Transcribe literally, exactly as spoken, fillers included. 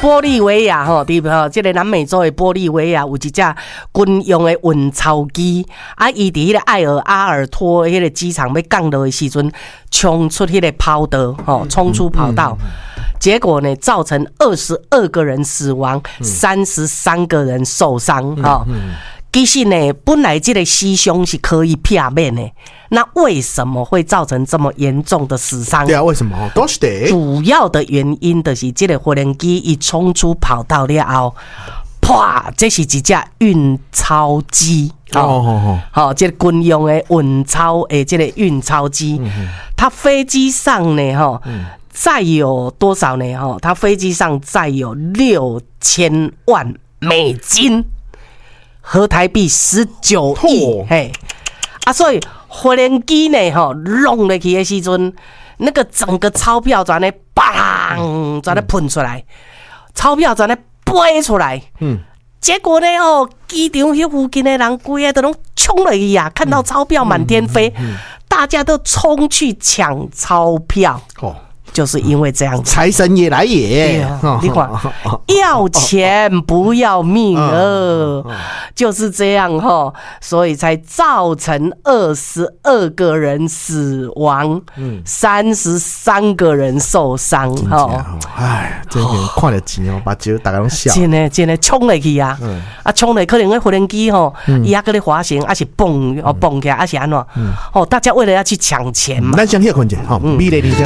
玻利维亚吼，伫吼即个南美洲的玻利维亚有一只军用的运钞机，啊，伊伫迄个艾尔阿尔托迄个机场要降落的时阵，冲出迄个跑道，吼，冲出跑道。嗯嗯结果呢，造成二十二个人死亡，三十三个人受伤。哈、嗯嗯，其实呢，本来这个死伤是可以避免的，那为什么会造成这么严重的死伤？ 对啊，为什么？都是的。 主要的原因就是这个无人机一冲出跑道了后，啪，这是一只运钞机。哦哦哦，好，这个军用的运钞诶，这个运钞机，嗯、它飞机上呢，哈。嗯载有多少呢？哈，它飞机上载有六千万美金，合台币十九亿。嘿，啊，所以无人机呢，哈，弄落去的时阵，那个整个钞票全咧，砰，全咧喷出来，钞票全咧飞出来。嗯，结果呢，哦，机场迄附近的人，规个都拢冲落去呀，看到钞票满天飞，嗯嗯嗯、大家都冲去抢钞票。哦。就是因为这样子， 财神爷来也。 你看，要钱不要命啊，就是这样哈，所以才造成二十二个人死亡，三十三个人受伤哈。 哎，这边看得钱哦，把酒大家拢笑。 真的真的冲落去啊！啊，冲落可能个无人机吼，伊还搁咧滑行，还是蹦哦蹦起来，还是安怎？哦，大家为了要去抢钱嘛。 咱先歇困者吼，美丽人生。